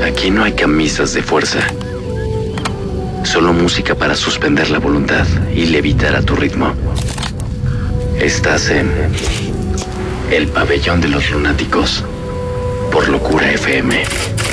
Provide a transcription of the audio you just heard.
Aquí no hay camisas de fuerza. Solo música para suspender la voluntad y levitar a tu ritmo. Estás en el pabellón de los lunáticos por Locura FM.